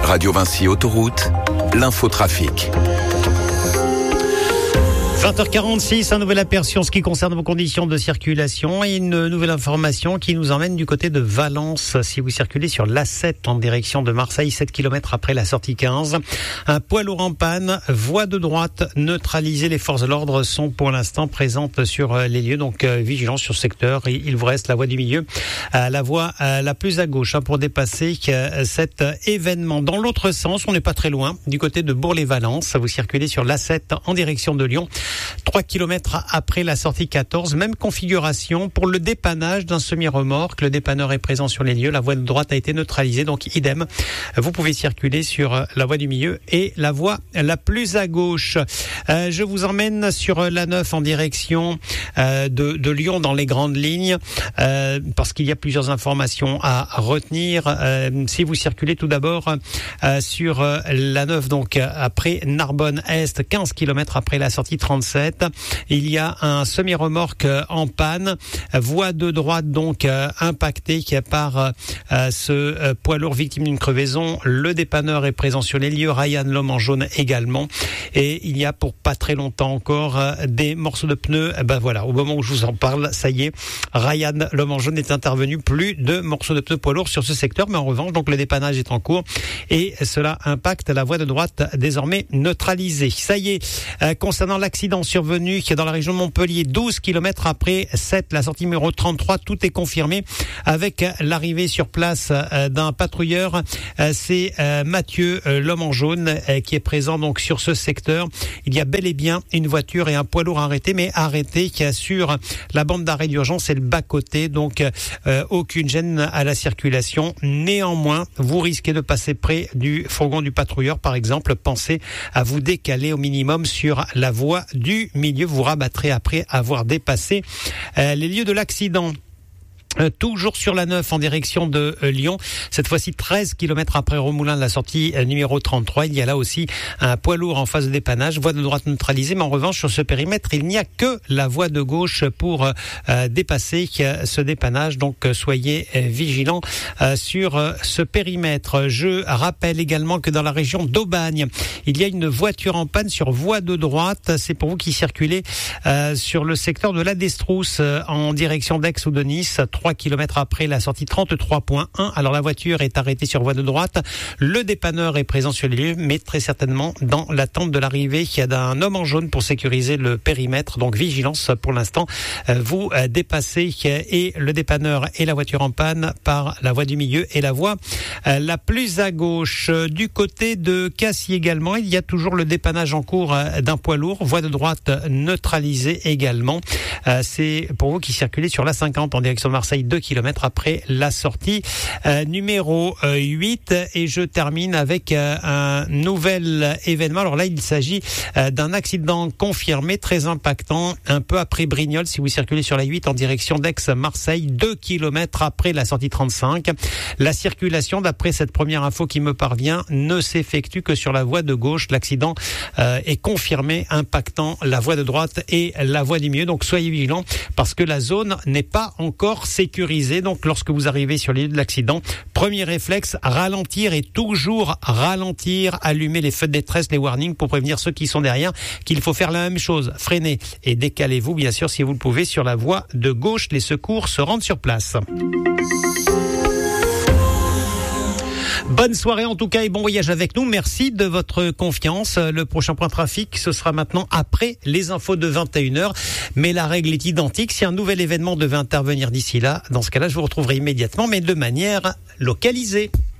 Radio Vinci Autoroute, l'infotrafic. 20h46, un nouvel aperçu en ce qui concerne vos conditions de circulation et une nouvelle information qui nous emmène du côté de Valence. Si vous circulez sur l'A7 en direction de Marseille, 7 km après la sortie 15, un poids lourd en panne, voie de droite neutralisée. Les forces de l'ordre sont pour l'instant présentes sur les lieux, donc vigilance sur ce secteur. Il vous reste la voie du milieu, la voie la plus à gauche pour dépasser cet événement. Dans l'autre sens, on n'est pas très loin, du côté de Bourg-les-Valence. Vous circulez sur l'A7 en direction de Lyon. 3 km après la sortie 14, même configuration pour le dépannage d'un semi-remorque. Le dépanneur est présent sur les lieux. La voie de droite a été neutralisée, donc idem. Vous pouvez circuler sur la voie du milieu et la voie la plus à gauche. Je vous emmène sur l'A9 en direction de Lyon dans les grandes lignes, parce qu'il y a plusieurs informations à retenir. Si vous circulez tout d'abord sur l'A9, donc après Narbonne-Est, 15 km après la sortie 37, il y a un semi-remorque en panne, voie de droite donc impactée par ce poids lourd victime d'une crevaison. Le dépanneur est présent sur les lieux, Ryan l'homme en jaune également, et il y a pour pas très longtemps encore des morceaux de pneus. Voilà, au moment où je vous en parle, ça y est, Ryan l'homme en jaune est intervenu, plus de morceaux de pneus poids lourds sur ce secteur, mais en revanche donc le dépannage est en cours et cela impacte la voie de droite désormais neutralisée. Ça y est, concernant l'accident survenu qui est dans la région de Montpellier, 12 km après 7, la sortie numéro 33, tout est confirmé avec l'arrivée sur place d'un patrouilleur. C'est Mathieu, l'homme en jaune, qui est présent donc sur ce secteur. Il y a bel et bien une voiture et un poids lourd arrêté, mais arrêté qui assure la bande d'arrêt d'urgence et le bas-côté, donc aucune gêne à la circulation. Néanmoins, vous risquez de passer près du fourgon du patrouilleur, par exemple. Pensez à vous décaler au minimum sur la voie du milieu. Vous rabattrez après avoir dépassé les lieux de l'accident. Toujours sur la 9 en direction de Lyon, cette fois-ci 13 km après Romoulin de la sortie numéro 33, il y a là aussi un poids lourd en phase de dépannage, voie de droite neutralisée, mais en revanche sur ce périmètre il n'y a que la voie de gauche pour dépasser ce dépannage, donc soyez vigilants sur ce périmètre. Je rappelle également que dans la région d'Aubagne, il y a une voiture en panne sur voie de droite, c'est pour vous qui circulez sur le secteur de la Destrousse en direction d'Aix ou de Nice, 3 km après la sortie 33.1. Alors la voiture est arrêtée sur voie de droite. Le dépanneur est présent sur les lieux, mais très certainement dans l'attente de l'arrivée d'un homme en jaune pour sécuriser le périmètre. Donc vigilance pour l'instant. Vous dépassez et le dépanneur et la voiture en panne par la voie du milieu et la voie la plus à gauche. Du côté de Cassis également, il y a toujours le dépannage en cours d'un poids lourd. Voie de droite neutralisée également. C'est pour vous qui circulez sur la 50 en direction de Marseille, 2 km après la sortie numéro 8. Et je termine avec un nouvel événement. Alors là, il s'agit d'un accident confirmé, très impactant, un peu après Brignoles. Si vous circulez sur la 8 en direction d'Aix-Marseille, 2 km après la sortie 35. La circulation, d'après cette première info qui me parvient, ne s'effectue que sur la voie de gauche. L'accident est confirmé, impactant la voie de droite et la voie du milieu. Donc soyez vigilants parce que la zone n'est pas encore sécurisé. Donc lorsque vous arrivez sur les lieux de l'accident, premier réflexe, ralentir et toujours ralentir, allumer les feux de détresse, les warnings pour prévenir ceux qui sont derrière qu'il faut faire la même chose, freiner et décalez-vous bien sûr si vous le pouvez sur la voie de gauche. Les secours se rendent sur place. Bonne soirée en tout cas et bon voyage avec nous. Merci de votre confiance. Le prochain point trafic, ce sera maintenant après les infos de 21h. Mais la règle est identique. Si un nouvel événement devait intervenir d'ici là, dans ce cas-là, je vous retrouverai immédiatement, mais de manière localisée.